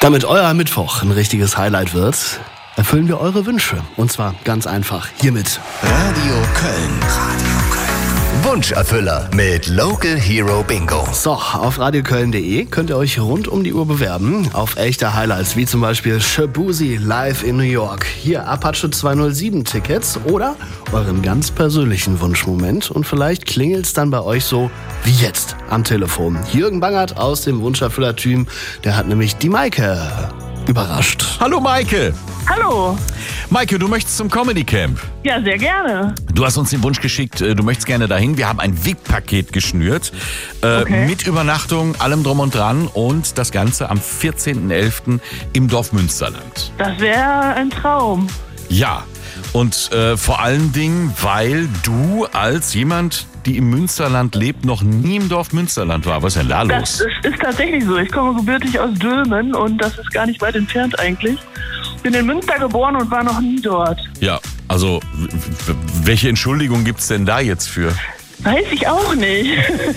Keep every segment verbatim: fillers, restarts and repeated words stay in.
Damit euer Mittwoch ein richtiges Highlight wird, erfüllen wir eure Wünsche. Und zwar ganz einfach hiermit. Radio Köln. Radio Köln. Wunscherfüller mit Local Hero Bingo. So, auf radioköln punkt de könnt ihr euch rund um die Uhr bewerben auf echte Highlights, wie zum Beispiel Shabuzi live in New York, hier Apache zweihundertsieben Tickets oder euren ganz persönlichen Wunschmoment. Und vielleicht klingelt's dann bei euch so wie jetzt am Telefon. Jürgen Bangert aus dem Wunscherfüller-Team, der hat nämlich die Maike überrascht. Hallo Maike. Hallo. Maike, du möchtest zum Comedy Camp. Ja, sehr gerne. Du hast uns den Wunsch geschickt, du möchtest gerne dahin. Wir haben ein V I P-Paket geschnürt. Äh, Okay. Mit Übernachtung, allem drum und dran. Und das Ganze am vierzehnten elften im Dorf Münsterland. Das wäre ein Traum. Ja, und äh, vor allen Dingen, weil du als jemand, die im Münsterland lebt, noch nie im Dorf Münsterland war. Was ist denn da Das los? ist, ist tatsächlich so. Ich komme gebürtig aus Dülmen und das ist gar nicht weit entfernt eigentlich. Bin in Münster geboren und war noch nie dort. Ja, also w- w- welche Entschuldigung gibt's denn da jetzt für? Weiß ich auch nicht.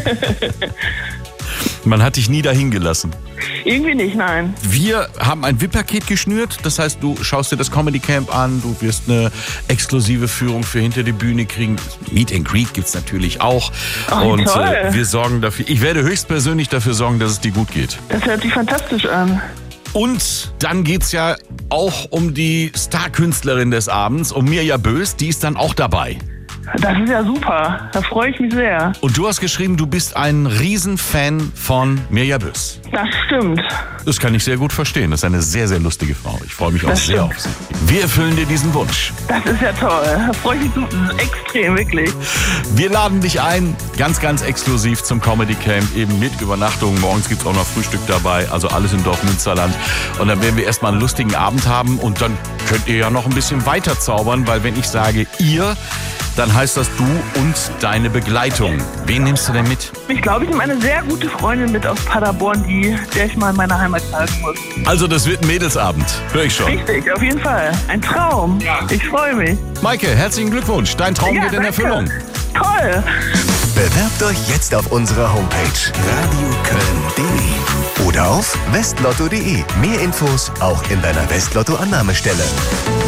Man hat dich nie dahin gelassen. Irgendwie nicht, nein. Wir haben ein V I P-Paket geschnürt. Das heißt, du schaust dir das Comedy Camp an, du wirst eine exklusive Führung für hinter die Bühne kriegen. Meet and Greet gibt's natürlich auch. Oh, Und toll. äh, wir sorgen dafür, ich werde höchstpersönlich dafür sorgen, dass es dir gut geht. Das hört sich fantastisch an. Und dann geht's ja auch um die Starkünstlerin des Abends, um Mirja Bös, die ist dann auch dabei. Das ist ja super. Da freue ich mich sehr. Und du hast geschrieben, du bist ein Riesenfan von Mirja Bös. Das stimmt. Das kann ich sehr gut verstehen. Das ist eine sehr, sehr lustige Frau. Ich freue mich auch Das sehr stimmt. auf sie. Wir erfüllen dir diesen Wunsch. Das ist ja toll. Da freue ich mich so extrem, wirklich. Wir laden dich ein, ganz, ganz exklusiv zum Comedy Camp, eben mit Übernachtung. Morgens gibt's auch noch Frühstück dabei, also alles im Dorf Münsterland. Und dann werden wir erstmal einen lustigen Abend haben und dann könnt ihr ja noch ein bisschen weiter zaubern, weil wenn ich sage ihr, dann heißt das du und deine Begleitung. Wen nimmst du denn mit? Ich glaube, ich nehme eine sehr gute Freundin mit aus Paderborn, die, der ich mal in meiner Heimat zeigen muss. Also das wird ein Mädelsabend, höre ich schon. Richtig, auf jeden Fall. Ein Traum. Ich freue mich. Maike, herzlichen Glückwunsch, dein Traum Ja, geht in danke. Erfüllung. Toll. Bewerbt euch jetzt auf unserer Homepage radioköln punkt de oder auf westlotto punkt de. Mehr Infos auch in deiner Westlotto-Annahmestelle.